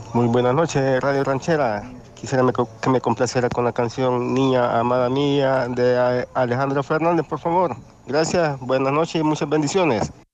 Muy buenas noches, Radio Ranchera. Quisiera que me complaciera con la canción Niña Amada Mía de Alejandro Fernández, por favor. Gracias, buenas noches y muchas bendiciones.